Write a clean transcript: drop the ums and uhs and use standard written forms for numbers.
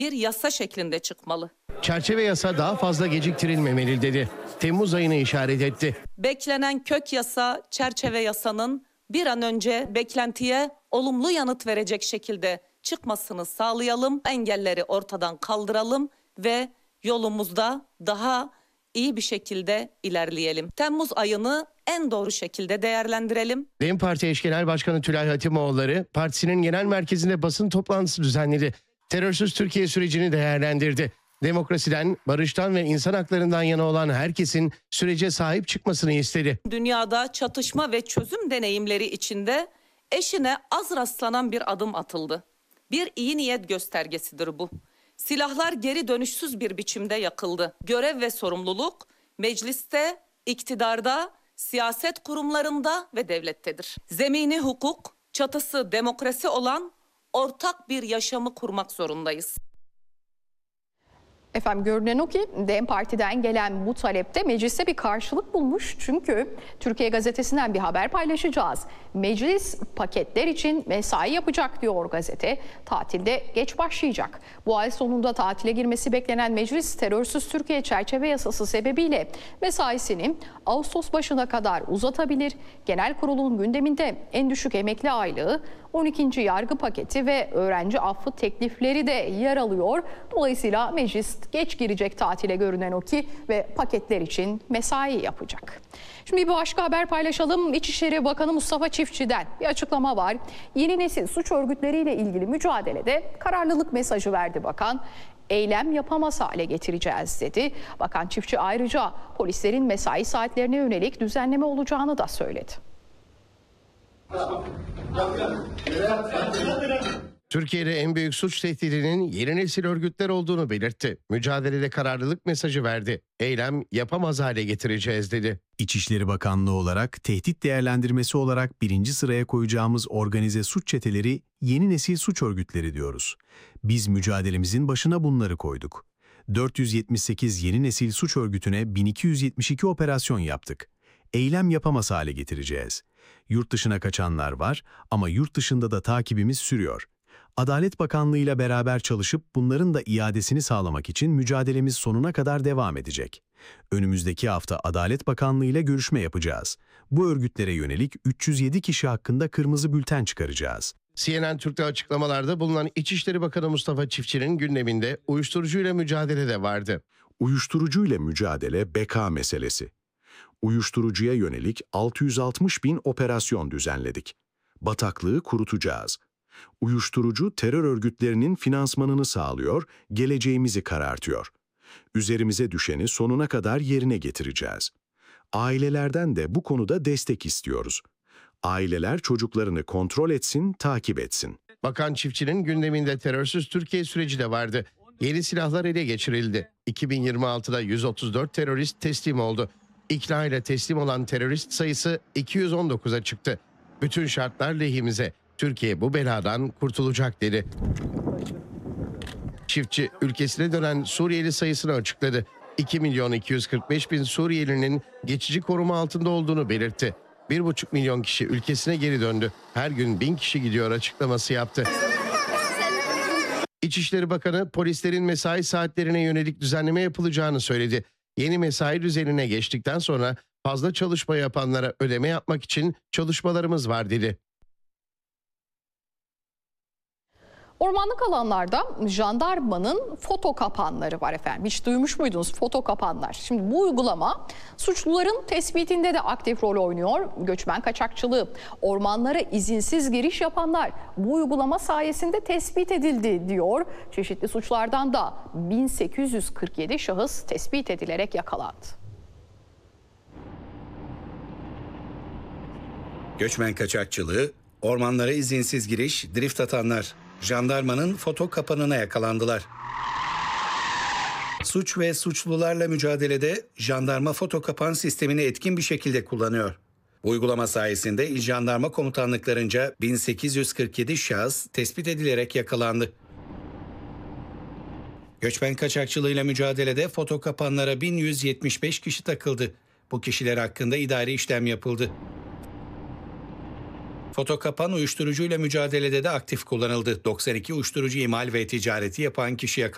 bir yasa şeklinde çıkmalı. Çerçeve yasa daha fazla geciktirilmemeli dedi. Temmuz ayını işaret etti. Beklenen kök yasa, çerçeve yasanın bir an önce beklentiye olumlu yanıt verecek şekilde çıkmasını sağlayalım. Engelleri ortadan kaldıralım ve yolumuzda daha iyi bir şekilde ilerleyelim. Temmuz ayını en doğru şekilde değerlendirelim. DEM Parti Eş Genel Başkanı Tülay Hatimoğulları partisinin genel merkezinde basın toplantısı düzenledi. Terörsüz Türkiye sürecini değerlendirdi. Demokrasiden, barıştan ve insan haklarından yana olan herkesin sürece sahip çıkmasını istedi. Dünyada çatışma ve çözüm deneyimleri içinde eşine az rastlanan bir adım atıldı. Bir iyi niyet göstergesidir bu. Silahlar geri dönüşsüz bir biçimde yakıldı. Görev ve sorumluluk mecliste, iktidarda, siyaset kurumlarında ve devlettedir. Zemini hukuk, çatısı demokrasi olan ortak bir yaşamı kurmak zorundayız. Efendim görünen o ki DEM Parti'den gelen bu talepte mecliste bir karşılık bulmuş. Çünkü Türkiye Gazetesi'nden bir haber paylaşacağız. Meclis paketler için mesai yapacak diyor gazete. Tatilde geç başlayacak. Bu ay sonunda tatile girmesi beklenen meclis terörsüz Türkiye çerçeve yasası sebebiyle mesaisini Ağustos başına kadar uzatabilir. Genel kurulun gündeminde en düşük emekli aylığı, 12. yargı paketi ve öğrenci affı teklifleri de yer alıyor. Dolayısıyla meclis geç girecek tatile görünen o ki ve paketler için mesai yapacak. Şimdi bir başka haber paylaşalım. İçişleri Bakanı Mustafa Çiftçi'den bir açıklama var. Yeni nesil suç örgütleriyle ilgili mücadelede kararlılık mesajı verdi bakan. Eylem yapamaz hale getireceğiz dedi. Bakan Çiftçi ayrıca polislerin mesai saatlerine yönelik düzenleme olacağını da söyledi. Türkiye'de en büyük suç tehdidinin yeni nesil örgütler olduğunu belirtti. Mücadelede kararlılık mesajı verdi. Eylem yapamaz hale getireceğiz dedi. İçişleri Bakanlığı olarak tehdit değerlendirmesi olarak birinci sıraya koyacağımız organize suç çeteleri yeni nesil suç örgütleri diyoruz. Biz mücadelemizin başına bunları koyduk. 478 yeni nesil suç örgütüne 1272 operasyon yaptık. Eylem yapamaz hale getireceğiz. Yurt dışına kaçanlar var ama yurt dışında da takibimiz sürüyor. Adalet Bakanlığı ile beraber çalışıp bunların da iadesini sağlamak için mücadelemiz sonuna kadar devam edecek. Önümüzdeki hafta Adalet Bakanlığı ile görüşme yapacağız. Bu örgütlere yönelik 307 kişi hakkında kırmızı bülten çıkaracağız. CNN Türk'te açıklamalarda bulunan İçişleri Bakanı Mustafa Çiftçi'nin gündeminde uyuşturucuyla mücadele de vardı. Uyuşturucuyla mücadele beka meselesi. Uyuşturucuya yönelik 660 bin operasyon düzenledik. Bataklığı kurutacağız. Uyuşturucu terör örgütlerinin finansmanını sağlıyor, geleceğimizi karartıyor. Üzerimize düşeni sonuna kadar yerine getireceğiz. Ailelerden de bu konuda destek istiyoruz. Aileler çocuklarını kontrol etsin, takip etsin. Bakan Çiftçi'nin gündeminde terörsüz Türkiye süreci de vardı. Yeni silahlar ele geçirildi. 2026'da 134 terörist teslim oldu. İkna ile teslim olan terörist sayısı 219'a çıktı. Bütün şartlar lehimize. Türkiye bu beladan kurtulacak dedi. Çiftçi ülkesine dönen Suriyeli sayısını açıkladı. 2.245.000 Suriyelinin geçici koruma altında olduğunu belirtti. 1,5 milyon kişi ülkesine geri döndü. Her gün 1000 kişi gidiyor açıklaması yaptı. İçişleri Bakanı polislerin mesai saatlerine yönelik düzenleme yapılacağını söyledi. Yeni mesai düzenine geçtikten sonra fazla çalışma yapanlara ödeme yapmak için çalışmalarımız var dedi. Ormanlık alanlarda jandarmanın foto kapanları var efendim. Hiç duymuş muydunuz foto kapanlar? Şimdi bu uygulama suçluların tespitinde de aktif rol oynuyor. Göçmen kaçakçılığı, ormanlara izinsiz giriş yapanlar bu uygulama sayesinde tespit edildi diyor. Çeşitli suçlardan da 1847 şahıs tespit edilerek yakalandı. Göçmen kaçakçılığı, ormanlara izinsiz giriş, drift atanlar, jandarmanın foto kapanına yakalandılar. Suç ve suçlularla mücadelede jandarma foto kapan sistemini etkin bir şekilde kullanıyor. Bu uygulama sayesinde İl Jandarma Komutanlıklarınca 1847 şahıs tespit edilerek yakalandı. Göçmen kaçakçılığıyla mücadelede foto kapanlara 1175 kişi takıldı. Bu kişiler hakkında idari işlem yapıldı. Foto kapan uyuşturucuyla mücadelede de aktif kullanıldı. 92 uyuşturucu imal ve ticareti yapan kişi yakalandı.